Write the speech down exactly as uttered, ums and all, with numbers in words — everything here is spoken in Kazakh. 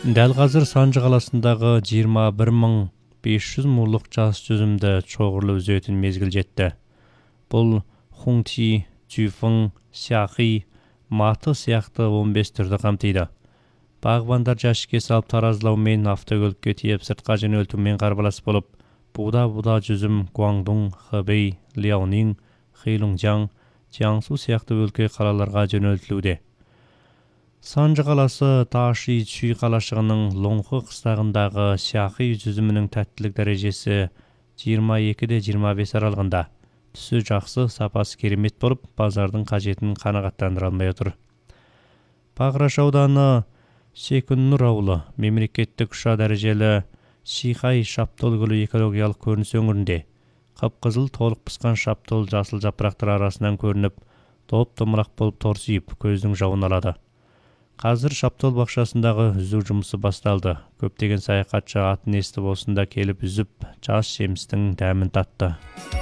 Дәл қазір Санжы қаласындағы жиырма бір мың бес жүз мурлық жас жүзімді шоғырлы үзетін мезгіл жетті. Бұл Хунти, Жуфың, Сяхи, Маты сияқты он бес түрді қамтиды. Бағбандар жәшікке салып таразылаумен, автокөлікке тиеп сыртқа жөнелтумен қарбалас болып, буда-буда жүзім Гуандун, Хэбэй, Ляонин, Хэйлунжаң, Jiangsu сияқты өлке қалаларға жөнелтілуде. Санжы қаласы Таши Чүй қалашығының Лоңхы қыстағындағы Сяхи жүзімінің тәттілік дәрежесі жиырма екі де жиырма бес аралығында. Түсі жақсы, сапасы керемет болып, базардың қажетін қанағаттандыра алмай отыр. Бағраш ауданы Секүннұр ауылы мемлекеттік үш А дәрежелі Шихай шаптол гүлі экологиялық көрініс өңірінде. Қып-қызыл толық пысқан шаптол жасыл жапырақтар арасынан көрініп, топ-томырақ болып торсиып, көздің жауын алады. Қазір шаптол бақшасындағы үзу жұмысы басталды. Көптеген саяхатшы атын естіп осында келіп үзіп, жас жемістің дәмін татты.